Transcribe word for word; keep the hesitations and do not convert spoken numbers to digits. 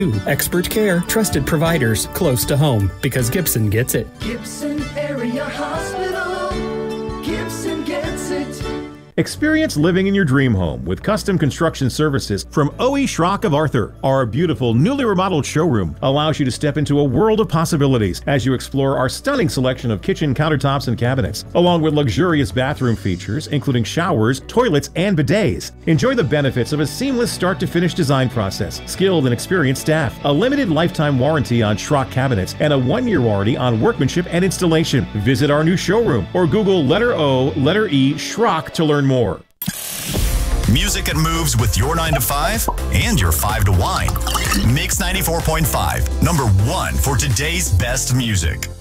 Expert care, trusted providers, close to home, because Gibson gets it. Gibson Area Hospital. Gibson gets it. Experience living in your dream home with custom construction services from O E Schrock of Arthur. Our beautiful, newly remodeled showroom allows you to step into a world of possibilities as you explore our stunning selection of kitchen countertops and cabinets, along with luxurious bathroom features, including showers, toilets, and bidets. Enjoy the benefits of a seamless start-to-finish design process, skilled and experienced staff, a limited lifetime warranty on Schrock cabinets, and a one-year warranty on workmanship and installation. Visit our new showroom or Google letter O, letter E, Schrock to learn more. Music that moves with your nine to five and your five to wine. Mix ninety-four point five, number one for today's best music.